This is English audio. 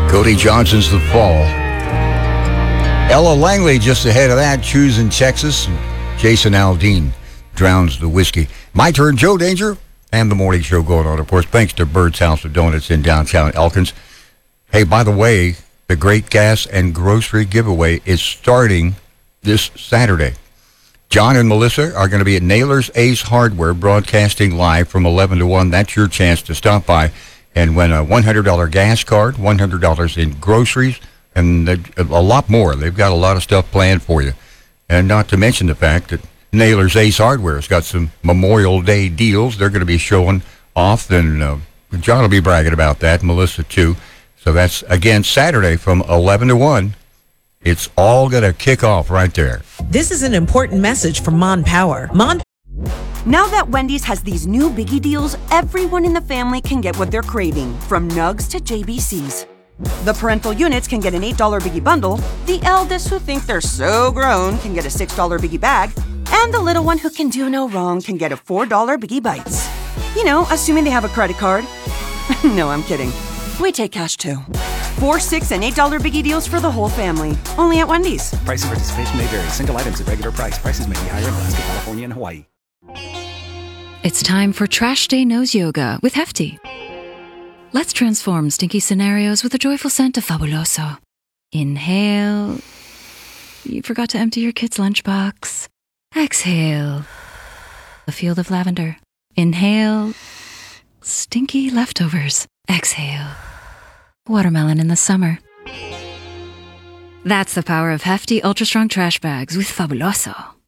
Cody Johnson's The Fall. Ella Langley just ahead of that, Choosing Texas. Jason Aldean, Drowns the Whiskey. My turn, Joe Danger, and the morning show going on, of course, thanks to Bird's House of Donuts in downtown Elkins. Hey, by the way, the Great Gas and Grocery Giveaway is starting this Saturday. John and Melissa are going to be at Naylor's Ace Hardware broadcasting live from 11 to 1. That's your chance to stop by and win a $100 gas card, $100 in groceries, and a lot more. They've got a lot of stuff planned for you. And not to mention the fact that Naylor's Ace Hardware has got some Memorial Day deals they're going to be showing off. And John will be bragging about that, Melissa too. So that's, again, Saturday from 11 to 1. It's all going to kick off right there. This is an important message from Mon Power. Now that Wendy's has these new biggie deals, everyone in the family can get what they're craving, from nugs to JBCs. The parental units can get an $8 biggie bundle, the eldest who think they're so grown can get a $6 biggie bag, and the little one who can do no wrong can get a $4 biggie bites. You know, assuming they have a credit card. No, I'm kidding. We take cash too. $4, $6, and $8 biggie deals for the whole family. Only at Wendy's. Price and participation may vary. Single items at regular price. Prices may be higher in Alaska, California, and Hawaii. It's time for Trash Day Nose Yoga with Hefty. Let's transform stinky scenarios with a joyful scent of Fabuloso. Inhale. You forgot to empty your kid's lunchbox. Exhale. A field of lavender. Inhale. Stinky leftovers. Exhale. Watermelon in the summer. That's the power of Hefty Ultra Strong Trash Bags with Fabuloso.